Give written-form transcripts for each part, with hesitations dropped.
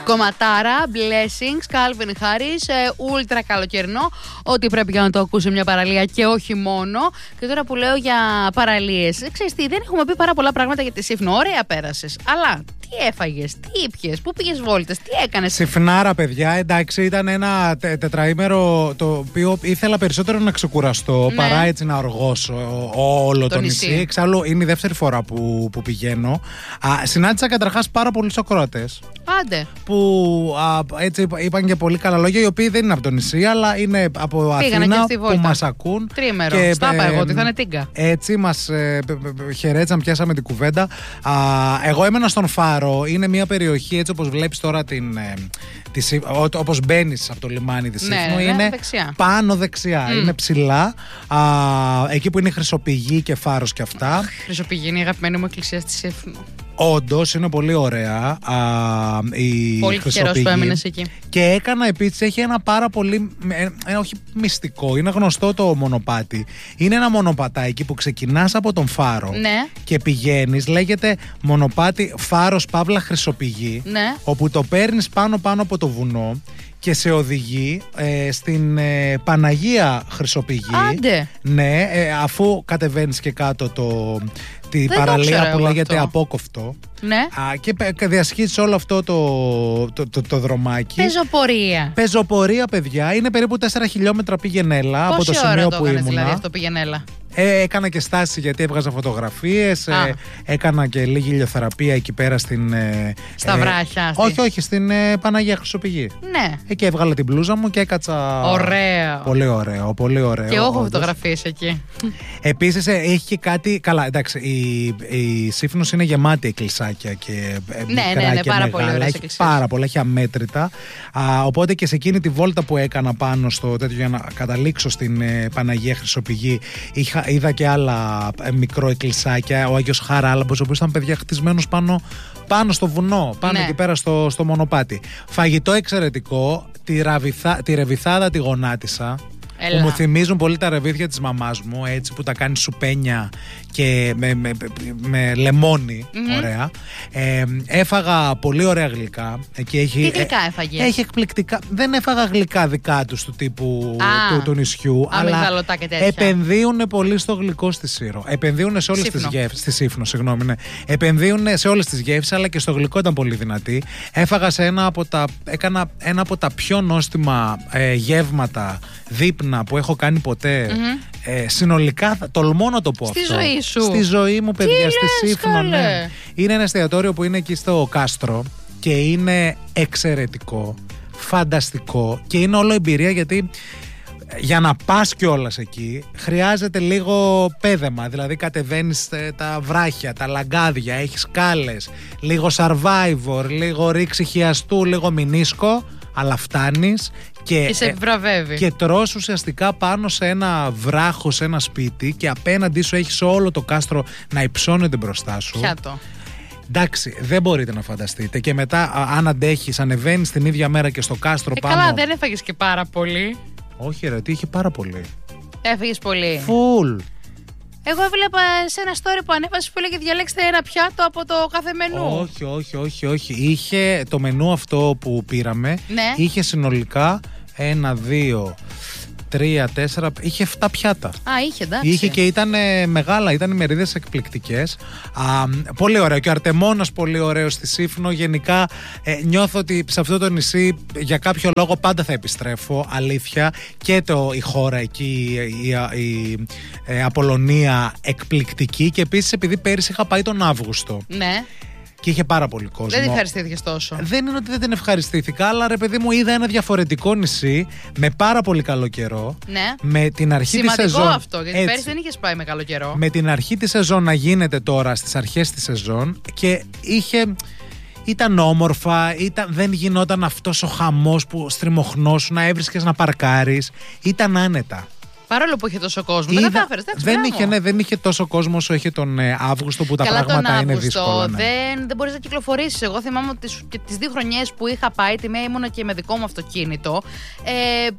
Κομματάρα, Blessings, Calvin Harris, ούλτρα καλοκαιρινό. Ό,τι πρέπει για να το ακούσει μια παραλία και όχι μόνο. Και τώρα που λέω για παραλίες, ξέρεις τι, δεν έχουμε πει πάρα πολλά πράγματα για τη Σύφνο. Ωραία πέρασες, αλλά τι έφαγες, τι ήπιες, πού πήγες βόλτες, τι έκανες? Συφνάρα, παιδιά, εντάξει, ήταν ένα τετραήμερο το οποίο ήθελα περισσότερο να ξεκουραστώ παρά έτσι να οργώσω όλο το νησί. Εξάλλου είναι η δεύτερη φορά που πηγαίνω. Συνάντησα καταρχάς πάρα πολλούς ακροατές. Άντε. Που έτσι είπαν και πολύ καλά λόγια, οι οποίοι δεν είναι από το νησί, αλλά είναι από Αθήνα που μας ακούν. Τρίμερο. Και στάπα εγώ ότι θα είναι τίγκα. Έτσι μας χαιρέτησαν, πιάσαμε την κουβέντα. Εγώ έμενα στον Φάρο. Είναι μια περιοχή έτσι όπως βλέπεις τώρα όπως μπαίνεις από το λιμάνι της Σύφνου. Είναι δεξιά. Πάνω δεξιά. Είναι ψηλά. Εκεί που είναι η Χρυσοπηγή και Φάρος και αυτά. Χρυσοπηγή είναι η αγαπημένη μου εκκλησία στη Σύφνο. Όντως είναι πολύ ωραία η πολύ καιρός που έμεινες εκεί. Και έκανα επίσης, έχει ένα πάρα πολύ όχι μυστικό, είναι γνωστό το μονοπάτι. Είναι ένα μονοπατάκι που ξεκινάς από τον Φάρο και πηγαίνεις, λέγεται μονοπάτι Φάρος Παύλα Χρυσοπηγή, όπου το παίρνεις πάνω από το βουνό και σε οδηγεί στην Παναγία Χρυσοπηγή. Άντε. Ναι, αφού κατεβαίνεις και κάτω την παραλία που λέγεται Απόκοφτο. Ναι. Και διασχίζεις όλο αυτό το δρομάκι. Πεζοπορία, παιδιά. Είναι περίπου 4 χιλιόμετρα πήγαινε-έλα από το σημείο που ήμουνα. Δηλαδή αυτό πήγαινε-έλα? Έκανα και στάση γιατί έβγαζα φωτογραφίες. Έκανα και λίγη ηλιοθεραπεία εκεί πέρα στα βράχια. Όχι, στην Παναγία Χρυσοπηγή. Ναι. Εκεί έβγαλα την μπλούζα μου και έκατσα. Ωραίο. Πολύ ωραίο. Και εγώ έχω φωτογραφίες εκεί. Επίσης έχει και κάτι. Καλά, εντάξει, η Σύφνος είναι γεμάτη εκκλησάκια και μικρά και πάρα μεγάλα. Πολύ έχει πάρα πολλά, έχει αμέτρητα. Οπότε και σε εκείνη τη βόλτα που έκανα πάνω στο τέτοιο για να καταλήξω στην Παναγία Χρυσοπηγή, είδα και άλλα εκκλησάκια. Ο Άγιος Χαράλαμπος, ο οποίος ήταν, παιδιά, χτισμένος πάνω στο βουνό, πάνω εκεί πέρα στο μονοπάτι. Φαγητό εξαιρετικό. Τη ρεβιθάδα τη γονάτισα. Που μου θυμίζουν πολύ τα ρεβίθια της μαμάς μου, έτσι, που τα κάνει σουπένια και με λεμόνι. Ωραία. Έφαγα πολύ ωραία γλυκά. Τι γλυκά έφαγες? Έχει εκπληκτικά. Δεν έφαγα γλυκά δικά τους του τύπου του νησιού, αλλά επενδύουν πολύ στο γλυκό στη Σύρο. Επενδύουν σε όλες τις γεύσεις. Στη Σύφνο, συγγνώμη. Ναι. Επενδύουν σε όλες τις γεύσεις, αλλά και στο γλυκό ήταν πολύ δυνατή. Έκανα ένα από τα πιο νόστιμα γεύματα δείπνα που έχω κάνει ποτέ. Συνολικά, τολμώ να το πω στη αυτό. Ζωή σου. Στη ζωή μου, παιδιά, στη Σύφνο. Ναι. Είναι ένα εστιατόριο που είναι εκεί στο Κάστρο και είναι εξαιρετικό, φανταστικό και είναι όλο εμπειρία, γιατί για να πας κιόλας εκεί χρειάζεται λίγο πέδεμα. Δηλαδή κατεβαίνεις τα βράχια, τα λαγκάδια, έχεις σκάλες, λίγο survivor, λίγο ρήξη χιαστού, λίγο μηνίσκο, αλλά φτάνεις και τρως ουσιαστικά πάνω σε ένα βράχο, σε ένα σπίτι, και απέναντί σου έχεις όλο το κάστρο να υψώνεται μπροστά σου. Πιάτο. Εντάξει, δεν μπορείτε να φανταστείτε. Και μετά, αν αντέχεις, ανεβαίνεις την ίδια μέρα και στο κάστρο πάνω. Καλά, δεν έφαγες και πάρα πολύ. Όχι ρε, τι είχε πάρα πολύ. Έφαγες πολύ. Φουλ. Εγώ έβλεπα σε ένα story που ανέβασες που έλεγε διαλέξτε ένα πιάτο από το κάθε μενού. Όχι. Είχε το μενού αυτό που πήραμε. Ναι. Είχε συνολικά 1, 2, 3, 4. Είχε 7 πιάτα. Είχε, εντάξει. Είχε και ήταν μεγάλα, ήταν οι μερίδες εκπληκτικές. Πολύ ωραίο. Και ο Αρτεμόνας πολύ ωραίο στη Σύφνο. Γενικά νιώθω ότι σε αυτό το νησί για κάποιο λόγο πάντα θα επιστρέφω. Αλήθεια. Και η χώρα εκεί, η Απολωνία, εκπληκτική. Και επίσης επειδή πέρυσι είχα πάει τον Αύγουστο. Ναι. Και είχε πάρα πολύ κόσμο. Δεν ευχαριστήθηκες τόσο? Δεν είναι ότι δεν την ευχαριστήθηκα, αλλά ρε παιδί μου, είδα ένα διαφορετικό νησί με πάρα πολύ καλό καιρό. Ναι. Με την αρχή της σεζόν. Σημαντικό αυτό, γιατί πέρυσι δεν είχες πάει με καλό καιρό. Με την αρχή της σεζόν να γίνεται τώρα στις αρχές της σεζόν, και ήταν όμορφα, δεν γινόταν αυτός ο χαμός που στριμωχνώσου, να έβρισκες να παρκάρεις. Ήταν άνετα. Παρόλο που είχε τόσο κόσμο, δεν κατάφερες. Δεν είχε τόσο κόσμο όσο είχε τον Αύγουστο, που τα πράγματα είναι δύσκολα. Ναι. Δεν μπορείς να κυκλοφορήσεις. Εγώ θυμάμαι ότι και τις 2 χρονιές που είχα πάει, τη μία ήμουνα και με δικό μου αυτοκίνητο.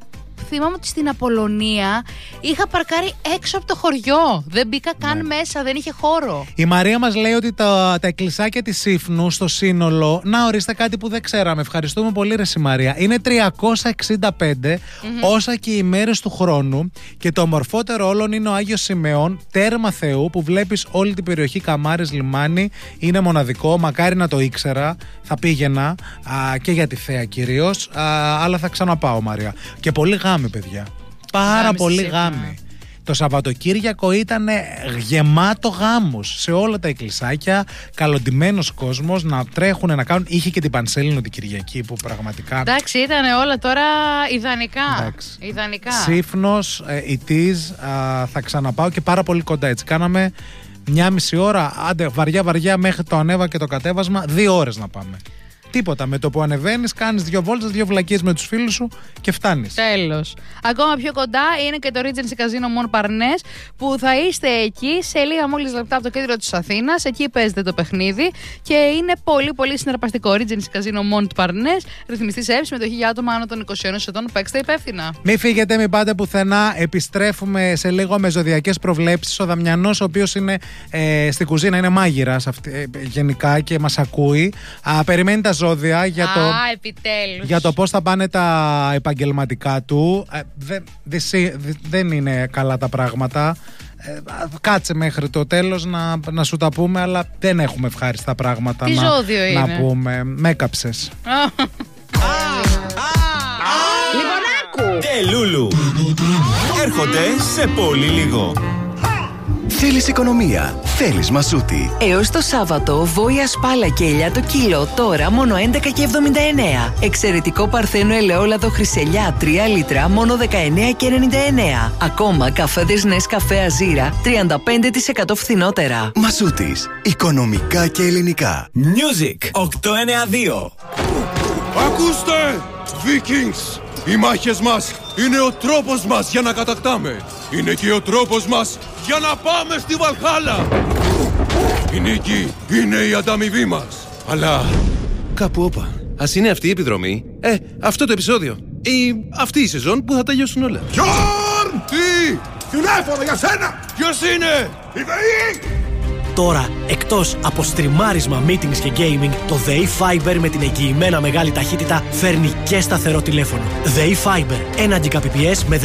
θυμάμαι ότι στην Απολωνία είχα παρκάρει έξω από το χωριό. Δεν μπήκα καν μέσα, δεν είχε χώρο. Η Μαρία μας λέει ότι τα εκκλησάκια της Σύφνου στο σύνολο. Να, ορίστε κάτι που δεν ξέραμε. Ευχαριστούμε πολύ, ρε Μαρία. Είναι 365 όσα και οι ημέρες του χρόνου. Και το ομορφότερο όλων είναι ο Άγιος Σημεών, τέρμα Θεού, που βλέπεις όλη την περιοχή Καμάρες, λιμάνι. Είναι μοναδικό. Μακάρι να το ήξερα. Θα πήγαινα και για τη θέα κυρίως. Αλλά θα ξαναπάω, Μαρία. Και πολύ γάμοι, παιδιά. Πάρα πολύ γάμοι. Το Σαββατοκύριακο ήταν γεμάτο γάμους σε όλα τα εκκλησάκια, καλοντημένος κόσμος να τρέχουν να κάνουν. Είχε και την Πανσέλινο την Κυριακή που πραγματικά. Εντάξει, ήταν όλα τώρα ιδανικά. Σύφνος, Ιτής, θα ξαναπάω και πάρα πολύ κοντά. Έτσι κάναμε 1,5 ώρα, άντε βαριά μέχρι το ανέβα και το κατέβασμα, 2 ώρες να πάμε. Τίποτα. Με το που ανεβαίνεις, κάνεις 2 βόλτες, 2 βλακίες με τους φίλους σου και φτάνεις. Τέλος. Ακόμα πιο κοντά είναι και το Regency Casino Mon Parnes, που θα είστε εκεί σε λίγα μόλις λεπτά από το κέντρο της Αθήνας. Εκεί παίζετε το παιχνίδι και είναι πολύ πολύ συναρπαστικό. Regency Casino Mon Parnes, ρυθμιστής ΕΕΠ, συμμετοχή για άτομα άνω των 21 ετών. Παίξτε υπεύθυνα. Μην φύγετε, μην πάτε πουθενά. Επιστρέφουμε σε λίγο με ζωδιακές προβλέψεις. Ο Δαμιανός, ο οποίος είναι στην κουζίνα, είναι μάγειρας γενικά και μας ακούει. Περιμένει τα ζώδια για το πώς θα πάνε τα επαγγελματικά του. Δεν είναι καλά τα πράγματα. Κάτσε μέχρι το τέλος να σου τα πούμε, αλλά δεν έχουμε ευχάριστα πράγματα να πούμε. Με έκαψες. Λιμονάκου και Λούλου έρχονται σε πολύ λίγο. Θέλεις οικονομία, θέλεις Μασούτη. Έως το Σάββατο, βόηα σπάλα και ελιά το κιλό, τώρα μόνο 11,79. Εξαιρετικό παρθένο ελαιόλαδο χρυσελιά 3 λίτρα, μόνο 19,99. Ακόμα καφέδες Νεσκαφέ Αζίρα, 35% φθηνότερα. Μασούτης, οικονομικά και ελληνικά. Music 892. Ακούστε, Vikings! Οι μάχες μας είναι ο τρόπος μας για να κατακτάμε. Είναι και ο τρόπος μας για να πάμε στη Βαλχάλα. Η νίκη είναι η ανταμοιβή μας. Αλλά κάπου όπα. Ας είναι αυτή η επιδρομή, αυτό το επεισόδιο ή αυτή η σεζόν που θα τελειώσουν όλα. Γιόρν! Τι! Τηλέφωνο για σένα! Ποιος είναι? Η ΔΕΗ! Τώρα, εκτός από στριμάρισμα, meetings και gaming, το ΔΕΗ Fiber με την εγγυημένα μεγάλη ταχύτητα φέρνει και σταθερό τηλέφωνο. ΔΕΗ Fiber, 1 Gbps με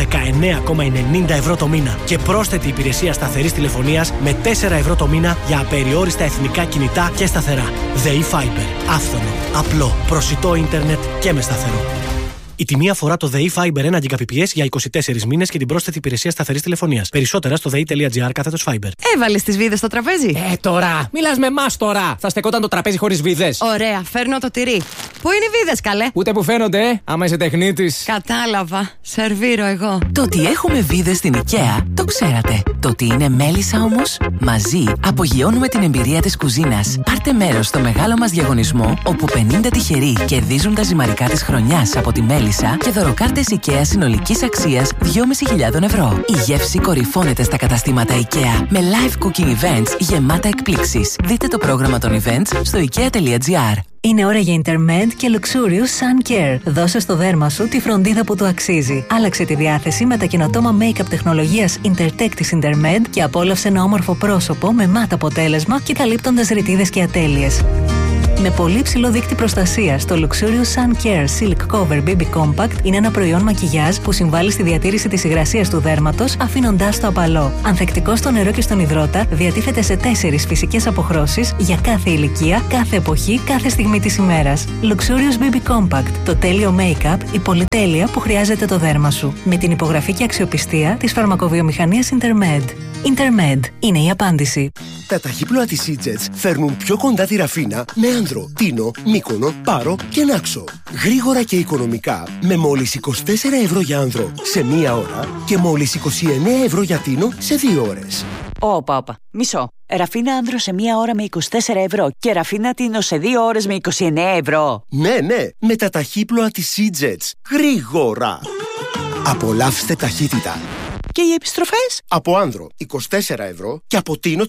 19,90 ευρώ το μήνα και πρόσθετη υπηρεσία σταθερής τηλεφωνίας με 4 ευρώ το μήνα για απεριόριστα εθνικά κινητά και σταθερά. ΔΕΗ Fiber, άφθονο, απλό, προσιτό ίντερνετ και με σταθερό. Η τιμή αφορά το ΔΕΗ Fiber 1 Gbps για 24 μήνες και την πρόσθετη υπηρεσία σταθερής τηλεφωνίας. Περισσότερα στο dei.gr/Fiber. Έβαλες τις βίδες στο τραπέζι? Τώρα! Μιλάς με εμάς τώρα! Θα στεκόταν το τραπέζι χωρίς βίδες. Ωραία, φέρνω το τυρί. Πού είναι οι βίδες, καλέ? Ούτε που φαίνονται, άμα είσαι τεχνίτης. Κατάλαβα. Σερβίρω εγώ. Το ότι έχουμε βίδες στην IKEA, το ξέρατε. Το ότι είναι μέλισσα όμως, μαζί απογειώνουμε την εμπειρία της κουζίνας. Πάρτε μέρος στο μεγάλο μας διαγωνισμό, όπου 50 τυχεροί κερδίζουν τα ζυμαρικά της χρονιάς από τη μέλισσα και δωροκάρτες IKEA συνολικής αξίας 2.500 ευρώ. Η γεύση κορυφώνεται στα καταστήματα IKEA με live cooking events γεμάτα εκπλήξεις. Δείτε το πρόγραμμα των events στο ikea.gr. Είναι ώρα για Intermed και Luxurious Sun Care. Δώσε στο δέρμα σου τη φροντίδα που του αξίζει. Άλλαξε τη διάθεση με τα καινοτόμα make-up τεχνολογίας Intertech της Intermed και απόλαυσε ένα όμορφο πρόσωπο με μάτ αποτέλεσμα και καλύπτοντας ρητίδες και ατέλειες. Με πολύ ψηλό δείκτη προστασίας, το Luxurious Sun Care Silk Cover BB Compact είναι ένα προϊόν μακιγιάζ που συμβάλλει στη διατήρηση της υγρασίας του δέρματος, αφήνοντάς το απαλό. Ανθεκτικό στο νερό και στον υδρότα, διατίθεται σε 4 φυσικές αποχρώσεις για κάθε ηλικία, κάθε εποχή, κάθε στιγμή της ημέρας. Luxurious BB Compact, το τέλειο make-up, η πολυτέλεια που χρειάζεται το δέρμα σου. Με την υπογραφή και αξιοπιστία της φαρμακοβιομηχανίας Intermed. Intermed είναι η απάντηση. Τα ταχύπλοα της EasyJet φέρνουν πιο κοντά τη Ραφίνα με Άνδρο, Τίνο, Μύκονο, Πάρο και Νάξο. Γρήγορα και οικονομικά με μόλις 24 ευρώ για Άνδρο σε 1 ώρα και μόλις 29 ευρώ για Τίνο σε 2 ώρες. Όπα. Μισό. Ραφίνα Άνδρο σε 1 ώρα με 24 ευρώ και Ραφίνα Τίνο σε 2 ώρες με 29 ευρώ. Ναι, με τα ταχύπλοα της EasyJet. Γρήγορα. Απολαύστε ταχύτητα. Και οι επιστροφές? Από Άνδρο 24 ευρώ και από Τίνο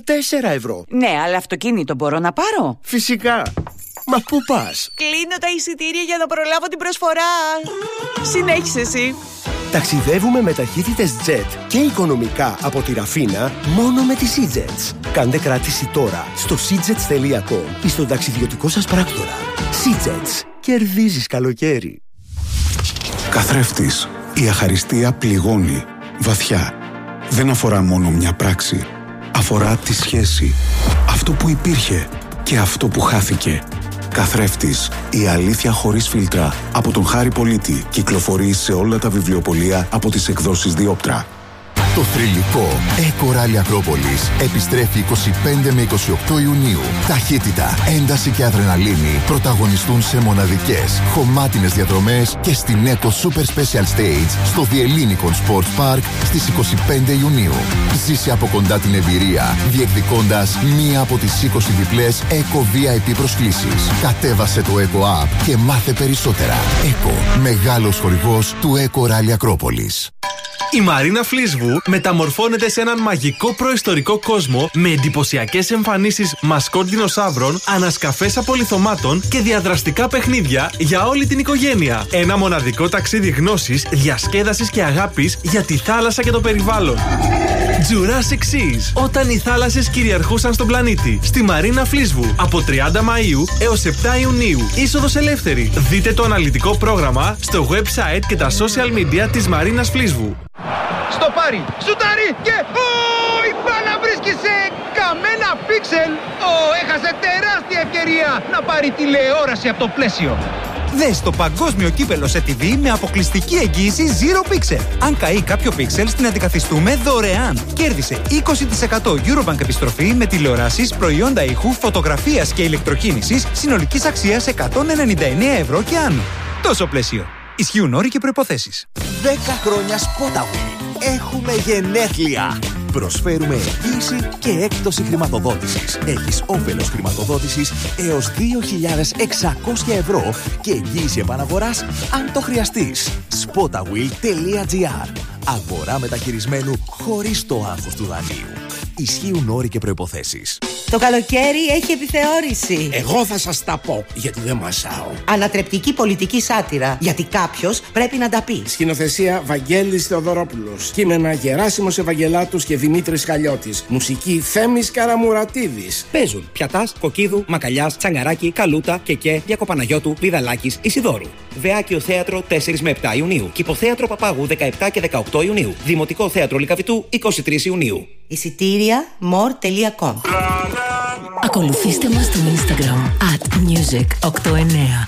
34 ευρώ. Ναι, αλλά αυτοκίνητο μπορώ να πάρω? Φυσικά. Μα πού πας? Κλείνω τα εισιτήρια για να προλάβω την προσφορά. Συνέχισε εσύ. Ταξιδεύουμε με ταχύτητες jet και οικονομικά από τη Ραφίνα μόνο με τις SeaJets. Κάντε κράτηση τώρα στο seajets.com ή στον ταξιδιωτικό σας πράκτορα. SeaJets. Κερδίζεις καλοκαίρι. Καθρέφτης. Η αχαριστία πληγώνει. Βαθιά. Δεν αφορά μόνο μια πράξη. Αφορά τη σχέση. Αυτό που υπήρχε και αυτό που χάθηκε. Καθρέφτης. Η αλήθεια χωρίς φίλτρα. Από τον Χάρη Πολίτη. Κυκλοφορεί σε όλα τα βιβλιοπωλεία από τις εκδόσεις Διόπτρα. Το θρυλικό Eco Rally Ακρόπολης επιστρέφει 25 με 28 Ιουνίου. Ταχύτητα, ένταση και αδρεναλίνη πρωταγωνιστούν σε μοναδικές, χωμάτινες διαδρομές και στην Eco Super Special Stage στο The Ellinikon Sports Park στις 25 Ιουνίου. Ζήσε από κοντά την εμπειρία, διεκδικώντας μία από τις 20 διπλές Eco VIP προσκλήσεις. Κατέβασε το Eco App και μάθε περισσότερα. Eco, μεγάλος χορηγός του Eco Rally Ακρόπολης. Η Μαρίνα Φλίσβου μεταμορφώνεται σε έναν μαγικό προϊστορικό κόσμο με εντυπωσιακές εμφανίσεις μασκότ δεινοσαύρων, ανασκαφές απολιθωμάτων και διαδραστικά παιχνίδια για όλη την οικογένεια. Ένα μοναδικό ταξίδι γνώσης, διασκέδασης και αγάπης για τη θάλασσα και το περιβάλλον. Jurassic Seas. Όταν οι θάλασσες κυριαρχούσαν στον πλανήτη. Στη Μαρίνα Φλίσβου. Από 30 Μαΐου έως 7 Ιουνίου. Είσοδος ελεύθερη. Δείτε το αναλυτικό πρόγραμμα στο website και τα social media της Μαρίνας Φλίσβου. Στο πάρει, σουτάρει και η μπάλα βρίσκει σε καμένα πίξελ. Έχασε τεράστια ευκαιρία να πάρει τηλεόραση από το πλαίσιο. Δες το παγκόσμιο κύπελο σε TV με αποκλειστική εγγύηση Zero Pixel. Αν καεί κάποιο pixel, την αντικαθιστούμε δωρεάν. Κέρδισε 20% Eurobank επιστροφή με τηλεοράσεις, προϊόντα ήχου, φωτογραφίας και ηλεκτροκίνησης συνολικής αξίας 199 ευρώ και άνω. Τόσο πλαίσιο. Ισχύουν όροι και προϋποθέσεις. 10 χρόνια Spotaway. Έχουμε γενέθλια. Προσφέρουμε εγγύηση και έκπτωση χρηματοδότησης. Έχεις όφελος χρηματοδότησης έως 2.600 ευρώ και εγγύηση επαναγοράς αν το χρειαστείς. Spotaway.gr. Αγορά μεταχειρισμένου χωρίς το άγχος του δανείου. Ισχύουν όροι και προϋποθέσεις. Το καλοκαίρι έχει επιθεώρηση. Εγώ θα σας τα πω, γιατί δεν μασάω. Ανατρεπτική πολιτική σάτυρα, γιατί κάποιος πρέπει να τα πει. Σκηνοθεσία Βαγγέλης Θεοδωρόπουλος. Κείμενα Γεράσιμος Ευαγγελάτους και Δημήτρης Χαλιώτης. Μουσική Θέμης Καραμουρατίδης. Παίζουν Πιατάς, Κοκκίδου, Μακαλιάς, Τσαγκαράκη, Καλούτα, Κεκέ, Διακοπαναγιώτου, Βιδαλάκης, Ισιδόρου. Βεάκιο Θέατρο 4 με 7 Ιουνίου. Κηποθέατρο Παπάγου 17 και 18 Ιουνίου. Δημοτικό Θέατρο Λυκαβητού 23 Ιουνίου. Εισιτήρια more.com. Ακολουθήστε μας στο Instagram @music891.